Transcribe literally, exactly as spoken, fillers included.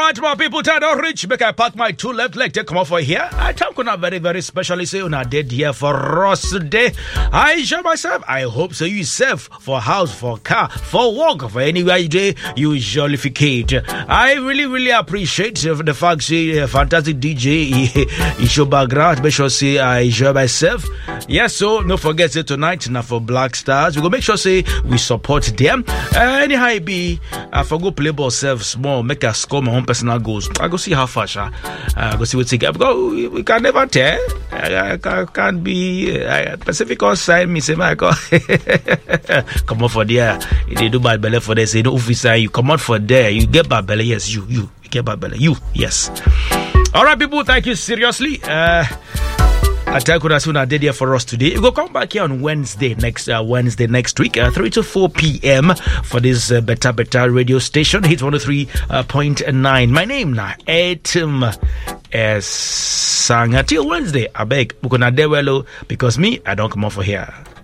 right, my people, time to reach. Make I pack my two left leg. Take come off for here. I talk on a very, very specially say on a dead here for us today. I show myself. I hope so. You self for house, for car, for work, for anywhere you do, you jollificate. I really, really appreciate the fact say uh, fantastic D J. He show background. Make sure say I enjoy myself. Yes, so don't forget say tonight now for Black Stars. We go make sure say we support them. Uh, anyhow it be, I for go play ball self small. Make a score my own personal goals. I go see how far, sha. I go see what take. Because we, we can never tell. I, I, I can't be uh, Pacific or sign me. Say my God, come on for there. They do bad belly for there. Say no officer. You come out for there. You get bad belly. Yes, you you, you get bad belly. You yes. All right, people. Thank you seriously. Uh, I tell you, soon I did here for us today. You go come back here on Wednesday next uh, Wednesday next week, uh, three to four p.m. for this uh, better better radio station. Hit one hundred three point nine. My name now, Etim S. Sang. Until Wednesday, I beg, we're gonna do well because me, I don't come off for here.